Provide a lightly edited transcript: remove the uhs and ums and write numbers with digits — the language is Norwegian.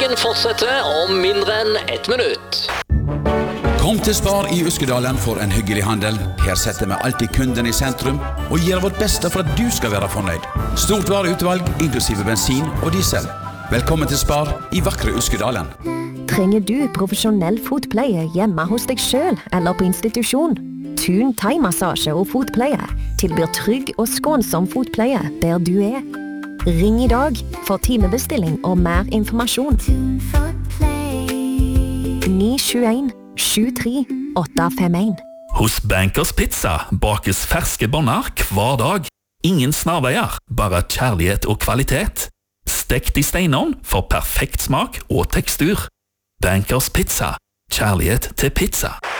Musikken fortsetter om mindre enn 1 minutt. Kom til Spar i Uskedalen for en hyggelig handel. Her setter vi alltid kunden i sentrum og gjør vårt beste for at du skal være fornøyd. Stort vareutvalg, inklusive bensin og diesel. Velkommen til Spar i vakre Uskedalen. Trenger du profesjonell fotpleie hjemme hos deg selv eller på institusjon? Thun thai-massasje og fotpleie tilbyr trygg og skånsom fotpleie der du er. Ring i dag for timebestilling og mer informasjon. 921 73 851. Hos Bankers Pizza bakes ferske bonner hver dag. Ingen snarveier, bare kjærlighet og kvalitet. Stekt i steinovn for perfekt smak og tekstur. Bankers Pizza. Kjærlighet til pizza.